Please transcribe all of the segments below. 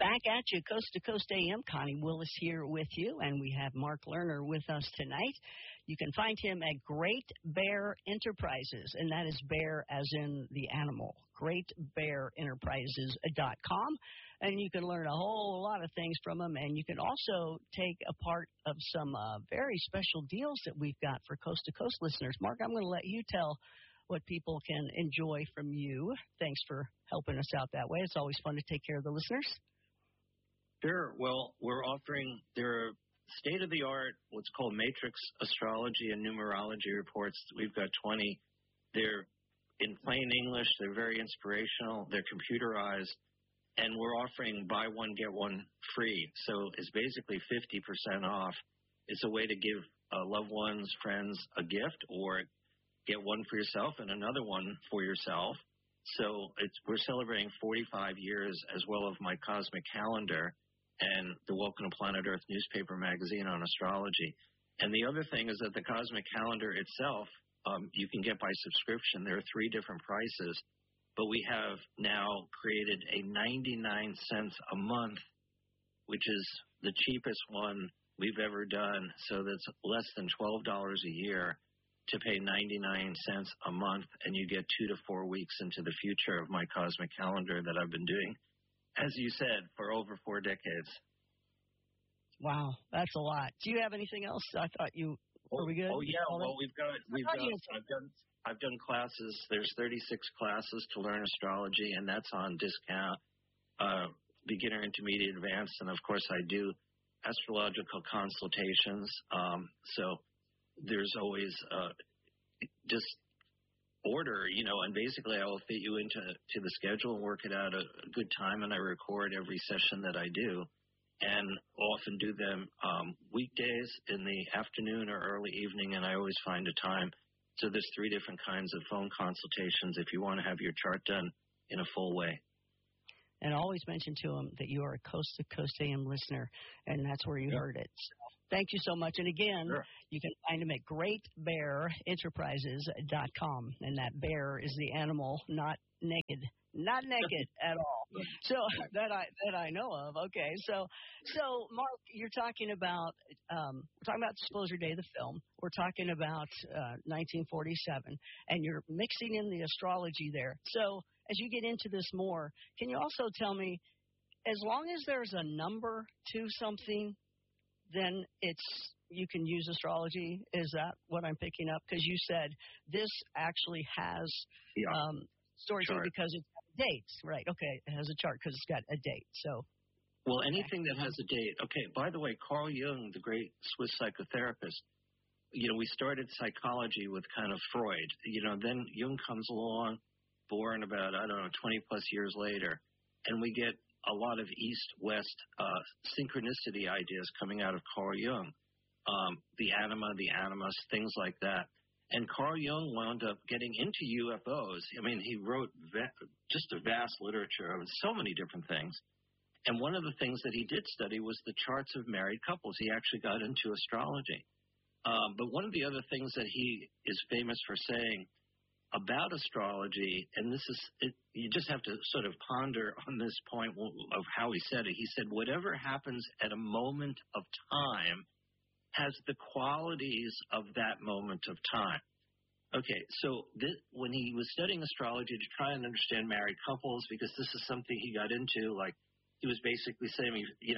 Back at you, Coast to Coast AM. Connie Willis here with you, and we have Mark Lerner with us tonight. You can find him at Great Bear Enterprises, and that is bear as in the animal, greatbearenterprises.com. And you can learn a whole lot of things from him, and you can also take a part of some very special deals that we've got for Coast to Coast listeners. Mark, I'm going to let you tell what people can enjoy from you. Thanks for helping us out that way. It's always fun to take care of the listeners. Sure. Well, we're offering their state-of-the-art, what's called matrix astrology and numerology reports. We've got 20. They're in plain English. They're very inspirational. They're computerized. And we're offering buy one, get one free. So it's basically 50% off. It's a way to give loved ones, friends a gift, or get one for yourself and another one for yourself. So we're celebrating 45 years as well of my cosmic calendar and the Welcome to Planet Earth newspaper magazine on astrology. And the other thing is that the cosmic calendar itself, you can get by subscription. There are 3 different prices, but we have now created a 99 cents a month, which is the cheapest one we've ever done. So that's less than $12 a year to pay 99 cents a month, and you get 2 to 4 weeks into the future of my cosmic calendar that I've been doing, as you said, for over 4 decades. Wow, that's a lot. Do you have anything else? I thought were we good? Oh yeah, well I've done classes. There's 36 classes to learn astrology, and that's on discount, beginner, intermediate, advanced, and of course I do astrological consultations. So there's always just order, and basically I will fit you into the schedule and work it out a good time, and I record every session that I do, and often do them weekdays in the afternoon or early evening, and I always find a time. So there's 3 different kinds of phone consultations if you want to have your chart done in a full way. And always mention to them that you are a Coast to Coast AM listener, and that's where you heard it. So thank you so much. And again, You can find them at greatbearenterprises.com, and that bear is the animal, not naked at all. So that I know of. Okay, so Mark, you're talking about we're talking about Disclosure Day, the film. We're talking about 1947, and you're mixing in the astrology there. So as you get into this more, can you also tell me, as long as there's a number to something, then you can use astrology? Is that what I'm picking up? Because you said this actually has story because it's got dates, right? Okay, it has a chart because it's got a date. So, well, anything that has a date. Okay. By the way, Carl Jung, the great Swiss psychotherapist, we started psychology with kind of Freud. Then Jung comes along, born about 20 plus years later, and we get a lot of East-West synchronicity ideas coming out of Carl Jung, the anima, the animus, things like that. And Carl Jung wound up getting into UFOs. I mean, he wrote just a vast literature of so many different things. And one of the things that he did study was the charts of married couples. He actually got into astrology. But one of the other things that he is famous for saying about astrology, and this is, you just have to sort of ponder on this point of how he said it. He said, whatever happens at a moment of time has the qualities of that moment of time. Okay, so when he was studying astrology to try and understand married couples, because this is something he got into, like he was basically saying,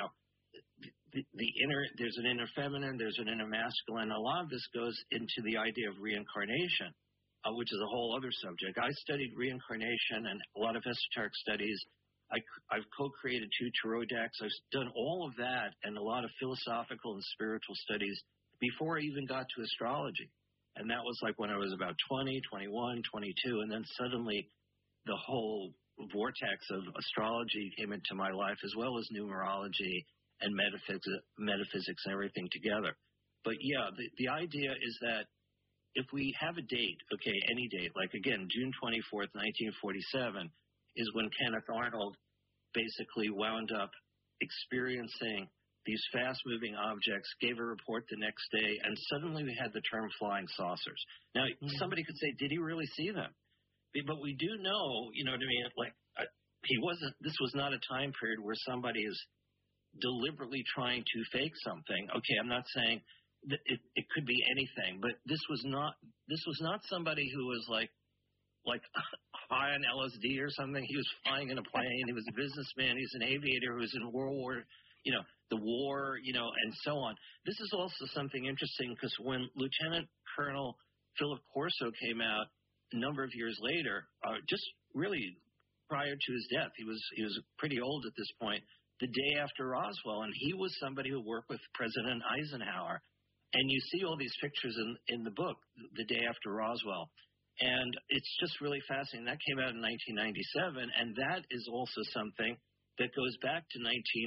the inner, there's an inner feminine, there's an inner masculine. A lot of this goes into the idea of reincarnation, which is a whole other subject. I studied reincarnation and a lot of esoteric studies. I've co-created 2 tarot decks. I've done all of that and a lot of philosophical and spiritual studies before I even got to astrology. And that was like when I was about 20, 21, 22. And then suddenly the whole vortex of astrology came into my life, as well as numerology and metaphysics and everything together. But yeah, the idea is that if we have a date, okay, any date, like again, June 24th, 1947, is when Kenneth Arnold basically wound up experiencing these fast-moving objects, gave a report the next day, and suddenly we had the term flying saucers. Now, somebody could say, did he really see them? But we do know, you know what I mean, like this was not a time period where somebody is deliberately trying to fake something. Okay, I'm not saying that it could be anything, but this was not somebody who was like high on LSD or something. He was flying in a plane. He was a businessman. He's an aviator who was in World War, the war, and so on. This is also something interesting because when Lieutenant Colonel Philip Corso came out a number of years later, just really prior to his death, he was pretty old at this point, the day after Roswell, and he was somebody who worked with President Eisenhower. And you see all these pictures in the book, the day after Roswell. And it's just really fascinating. That came out in 1997, and that is also something that goes back to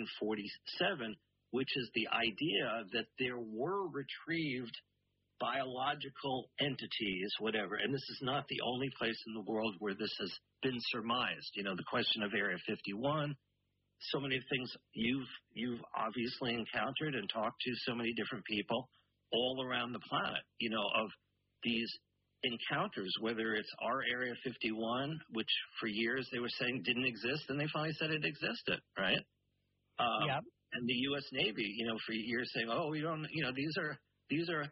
1947, which is the idea that there were retrieved biological entities, whatever. And this is not the only place in the world where this has been surmised. The question of Area 51, so many things you've obviously encountered and talked to so many different people all around the planet, of these encounters, whether it's our Area 51, which for years they were saying didn't exist, and they finally said it existed, right? Yep. And the U.S. Navy, for years saying, oh, we don't, these are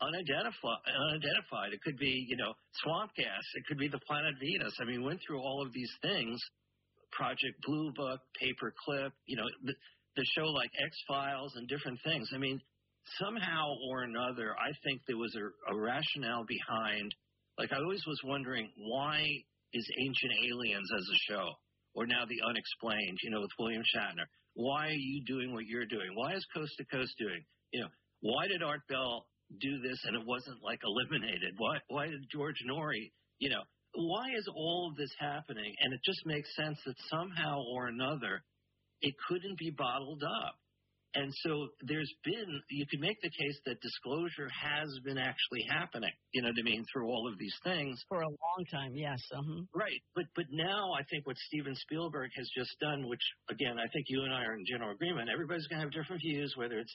unidentified. It could be, swamp gas. It could be the planet Venus. I mean, we went through all of these things, Project Blue Book, Paperclip, the show like X-Files and different things. I mean, somehow or another, I think there was a rationale behind, like I always was wondering, why is Ancient Aliens as a show, or now The Unexplained, with William Shatner? Why are you doing what you're doing? Why is Coast to Coast doing? Why did Art Bell do this and it wasn't like eliminated? Why did George Norrie, why is all of this happening? And it just makes sense that somehow or another it couldn't be bottled up. And so you could make the case that disclosure has been actually happening, through all of these things. For a long time, yes. Uh-huh. Right. But now I think what Steven Spielberg has just done, which, again, I think you and I are in general agreement, everybody's going to have different views, whether it's,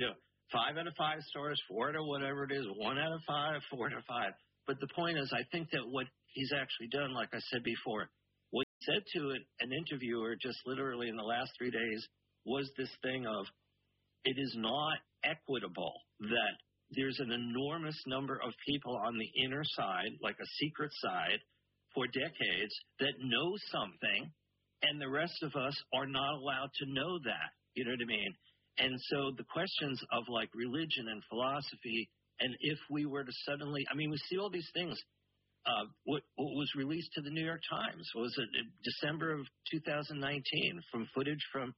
5 out of 5 stars, 4 out of whatever it is, 1 out of 5, 4 out of 5. But the point is, I think that what he's actually done, like I said before, what he said to an interviewer just literally in the last 3 days was this thing of, it is not equitable that there's an enormous number of people on the inner side, like a secret side, for decades that know something, and the rest of us are not allowed to know that. You know what I mean? And so the questions of like religion and philosophy, and if we were to suddenly, we see all these things. What was released to the New York Times was in December of 2019 from footage from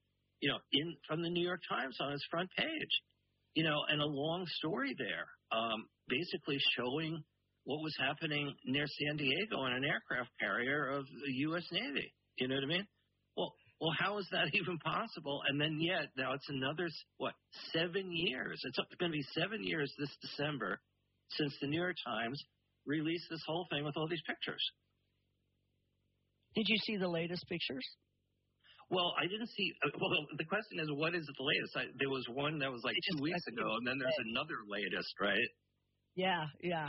the New York Times on its front page, and a long story there, basically showing what was happening near San Diego on an aircraft carrier of the U.S. Navy. You know what I mean? Well, how is that even possible? And then yet now it's another, 7 years? It's going to be 7 years this December since the New York Times released this whole thing with all these pictures. Did you see the latest pictures? Well, I didn't see. Well, the question is, what is the latest? There was one that was like 2 weeks ago, and then there's another latest, right? Yeah.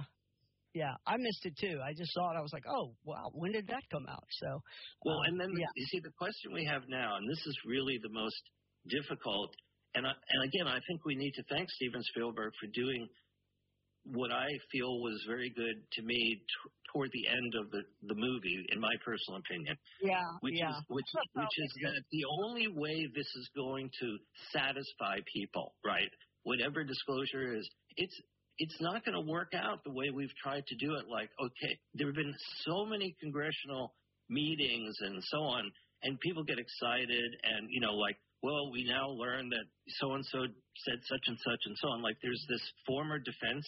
I missed it too. I just saw it. I was like, oh, wow, when did that come out? So, well, and then you see the question we have now, and this is really the most difficult. And again, I think we need to thank Steven Spielberg for doing what I feel was very good to me toward the end of the movie, in my personal opinion. Which is that the only way this is going to satisfy people, right? Whatever disclosure is, it's not going to work out the way we've tried to do it. Like, okay, there have been so many congressional meetings and so on, and people get excited and, well, we now learn that so-and-so said such and such and so on. Like, there's this former defense,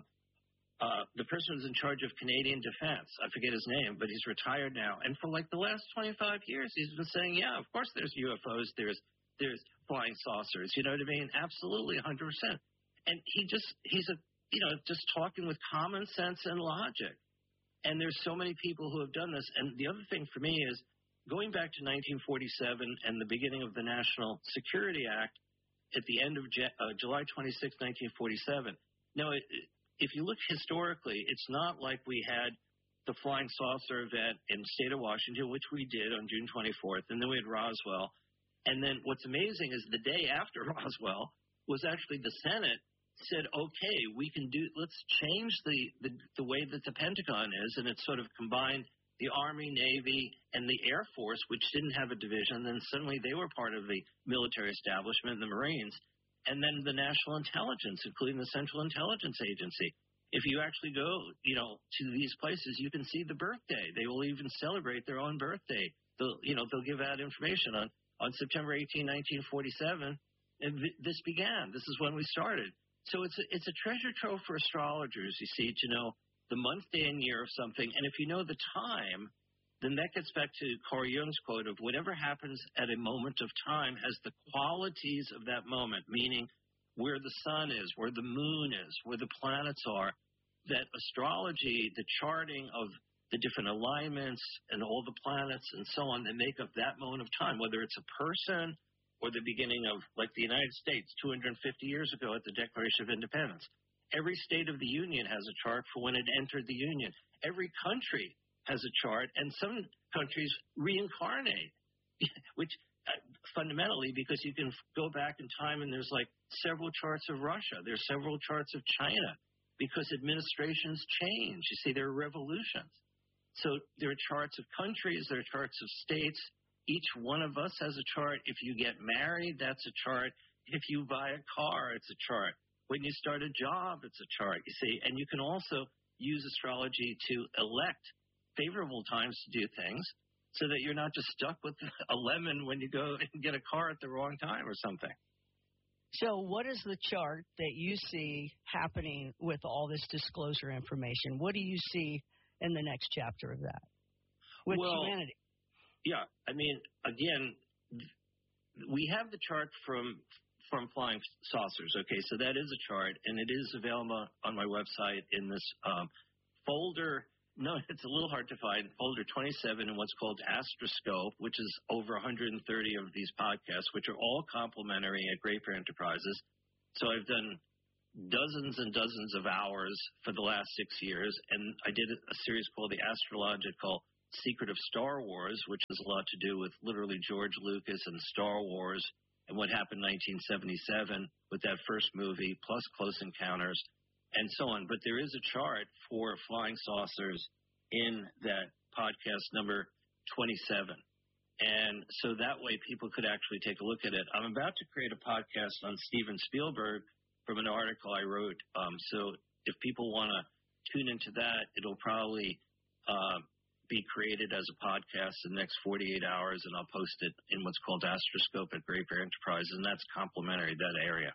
the person who's in charge of Canadian defense, I forget his name, but he's retired now. And for like the last 25 years, he's been saying, yeah, of course there's UFOs, there's flying saucers. You know what I mean? Absolutely, 100%. And he's just talking with common sense and logic. And there's so many people who have done this. And the other thing for me is going back to 1947 and the beginning of the National Security Act at the end of July 26, 1947. Now, if you look historically, it's not like we had the flying saucer event in the state of Washington, which we did on June 24th, and then we had Roswell. And then what's amazing is the day after Roswell was actually the Senate said, okay, let's change the way that the Pentagon is, and it sort of combined the Army, Navy, and the Air Force, which didn't have a division. Then suddenly they were part of the military establishment, the Marines, and then the National Intelligence, including the Central Intelligence Agency. If you actually go, to these places, you can see the birthday. They will even celebrate their own birthday. They'll give out information on September 18, 1947, and this began. This is when we started. So it's a treasure trove for astrologers, you see, to know the month, day, and year of something. And if you know the time, then that gets back to Carl Jung's quote of whatever happens at a moment of time has the qualities of that moment, meaning where the sun is, where the moon is, where the planets are, that astrology, the charting of the different alignments and all the planets and so on that make up that moment of time, whether it's a person or the beginning of, like the United States 250 years ago at the Declaration of Independence. Every state of the Union has a chart for when it entered the Union. Every country has a chart, and some countries reincarnate, which fundamentally, because you can go back in time and there's like several charts of Russia, there's several charts of China, because administrations change. You see, there are revolutions. So there are charts of countries, there are charts of states. Each one of us has a chart. If you get married, that's a chart. If you buy a car, it's a chart. When you start a job, it's a chart, you see. And you can also use astrology to elect favorable times to do things so that you're not just stuck with a lemon when you go and get a car at the wrong time or something. So what is the chart that you see happening with all this disclosure information? What do you see in the next chapter of that with humanity? Yeah, I mean, again, we have the chart from flying saucers, okay? So that is a chart, and it is available on my website in this folder. No, it's a little hard to find. Folder 27 in what's called Astroscope, which is over 130 of these podcasts, which are all complimentary at Great Bear Enterprises. So I've done dozens and dozens of hours for the last 6 years, and I did a series called The Astrological Secret of Star Wars, which has a lot to do with literally George Lucas and Star Wars and what happened in 1977 with that first movie, plus Close Encounters, and so on. But there is a chart for flying saucers in that podcast number 27. And so that way people could actually take a look at it. I'm about to create a podcast on Steven Spielberg from an article I wrote. So if people want to tune into that, it'll probably be created as a podcast in the next 48 hours, and I'll post it in what's called Astroscope at Great Bear Enterprises, and that's complimentary, that area.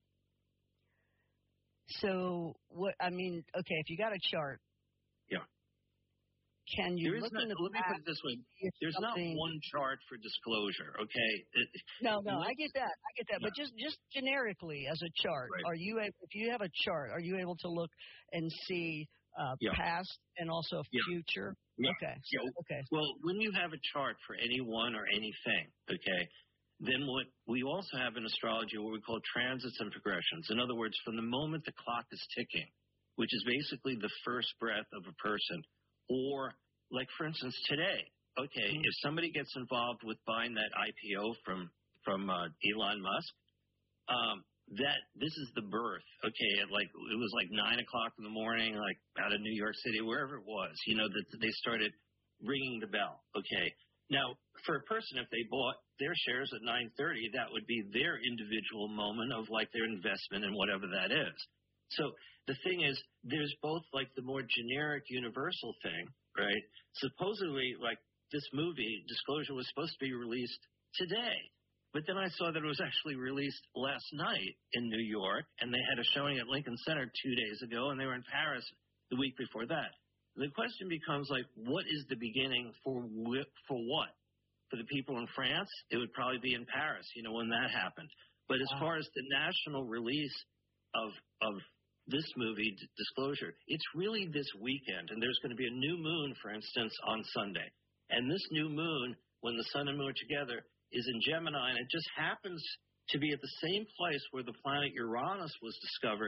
So, if you got a chart, yeah, can you look let me put it this way. There's not one chart for disclosure, okay? No, I get that. Yeah. But just generically as a chart, right. If you have a chart, are you able to look and see past and also future? Yeah. Okay. Okay. Well, when you have a chart for anyone or anything, okay, then what we also have in astrology what we call transits and progressions. In other words, from the moment the clock is ticking, which is basically the first breath of a person, or like, for instance, today, okay, if somebody gets involved with buying that IPO from Elon Musk, that this is the birth, okay, it was like 9 o'clock in the morning, like out of New York City, wherever it was, that they started ringing the bell, okay. Now, for a person, if they bought their shares at 9:30, that would be their individual moment of like their investment in whatever that is. So the thing is, there's both like the more generic universal thing, right? Supposedly, like this movie, Disclosure, was supposed to be released today. But then I saw that it was actually released last night in New York, and they had a showing at Lincoln Center 2 days ago, and they were in Paris the week before that. The question becomes, like, what is the beginning for what? For the people in France, it would probably be in Paris, when that happened. But as far as the national release of this movie, Disclosure, it's really this weekend, and there's going to be a new moon, for instance, on Sunday. And this new moon, when the sun and moon are together, is in Gemini, and it just happens to be at the same place where the planet Uranus was discovered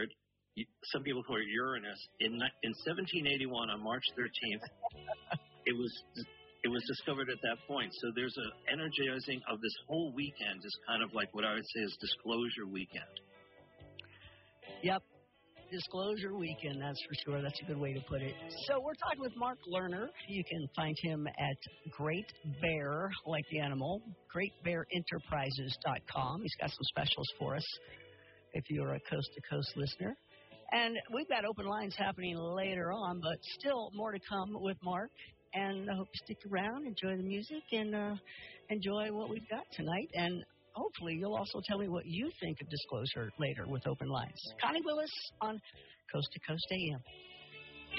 some people call it Uranus. In 1781, on March 13th, it was discovered at that point. So there's an energizing of this whole weekend is kind of like what I would say is disclosure weekend. Yep. Disclosure weekend, that's for sure. That's a good way to put it. So we're talking with Mark Lerner. You can find him at Great Bear, like the animal, greatbearenterprises.com. He's got some specials for us if you're a coast-to-coast listener. And we've got open lines happening later on, but still more to come with Mark. And I hope you stick around, enjoy the music, and enjoy what we've got tonight. And hopefully you'll also tell me what you think of disclosure later with open lines. Connie Willis on Coast to Coast AM.